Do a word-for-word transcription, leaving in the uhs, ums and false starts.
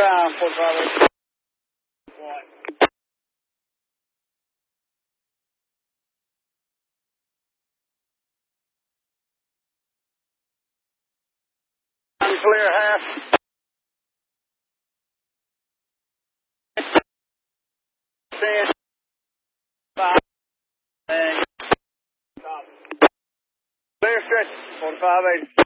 time, forty-five eight. Clear half. Ten. Five. And. Clear stretch. forty-five eight.